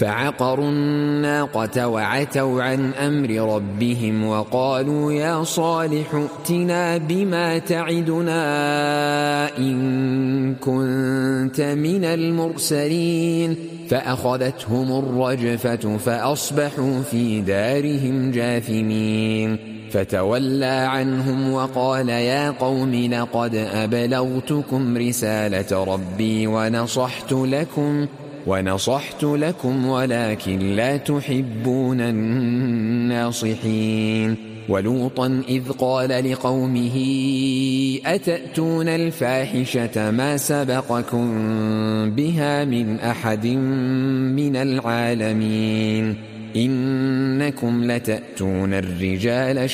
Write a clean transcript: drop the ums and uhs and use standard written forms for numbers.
فعقروا الناقة وعتوا عن أمر ربهم وقالوا يا صالح ائتنا بما تعدنا إن كنت من المرسلين فأخذتهم الرجفة فأصبحوا في دارهم جاثمين فتولى عنهم وقال يا قوم لقد أبلغتكم رسالة ربي ونصحت لكم ولكن لا تحبون الناصحين ولوطا إذ قال لقومه أتأتون الفاحشة ما سبقكم بها من أحد من العالمين إنكم لتأتون الرجال